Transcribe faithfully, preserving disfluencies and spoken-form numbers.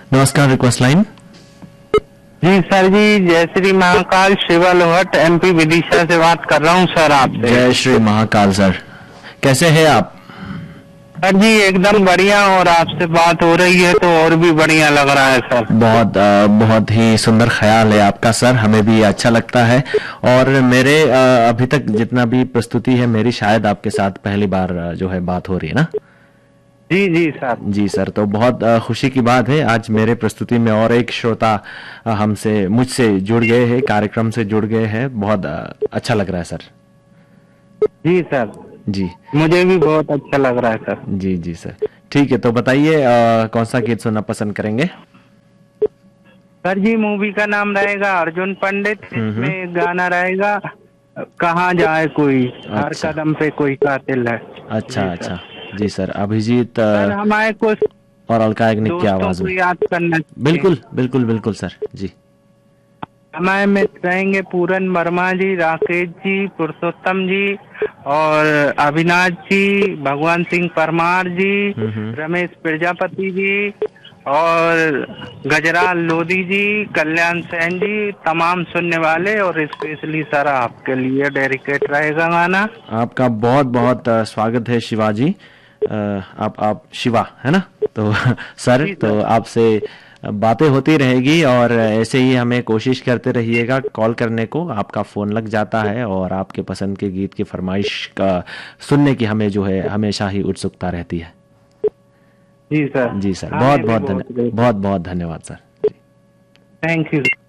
नमस्कार, request line. जी sir जी, जय Shri Mahakal. Shiva Lohat MP Vidisha से बात कर रहा हूँ सर आपसे। जय श्री महाकाल सर, कैसे हैं आप? सर जी एकदम बढ़िया, और आपसे बात हो रही है तो और भी बढ़िया लग रहा है सर। बहुत आ, बहुत ही सुंदर ख्याल है आपका सर, हमें भी अच्छा लगता है। और मेरे आ, अभी तक जितना भी प्रस्तुति है मेरी, शायद आपके साथ पहली बार आ, जो है बात हो रही है ना? जी जी सर। जी सर, तो बहुत आ, खुशी की बात है, आज मेरे प्रस्तुति में और एक श्रोता आ, हमसे मुझसे जुड़ गए हैं, कार्यक्रम से जुड़ गए हैं। बहुत आ, अच्छा लग रहा है सर। जी सर, जी मुझे भी बहुत अच्छा लग रहा है सर। जी जी सर, ठीक है, तो बताइए आ, कौन सा गीत सुनना पसंद करेंगे? सर जी मूवी का नाम रहेगा अर्जुन पंडित। हम्म इसमें हम्म। एक गाना रहेगा, कहाँ जाए कोई, हर अच्छा कदम पे कोई कातिल है। अच्छा जी अच्छा। सर। जी सर, अभिजीत सर आ, हमारे कुछ और अलका याग्निक की दोस्तों आवाज को में। याद करना चाहिए। बिल्कुल बिल्कुल बिल्कुल सर जी। हमारे मित्र रहेंगे पूरन वर्मा जी, राकेश जी, पुरुषोत्तम जी और अविनाश जी, भगवान सिंह परमार जी, हम्म हम्म। रमेश प्रजापति जी और गजराल लोधी जी, कल्याण सेन जी, तमाम सुनने वाले, और स्पेशली सर आपके लिए डेडिकेट रहेगा गाना। आपका बहुत बहुत आ, स्वागत है शिवाजी। आ, आप आप शिवा है ना? तो सर, जी तो सर। आपसे बातें होती रहेगी और ऐसे ही हमें कोशिश करते रहिएगा कॉल करने को। आपका फोन लग जाता है और आपके पसंद के गीत की फरमाइश का सुनने की हमें जो है हमेशा ही उत्सुकता रहती है। जी सर, जी सर, बहुत हमें भी बहुत धन्य बहुत बहुत बहुत धन्यवाद सर। Thank you.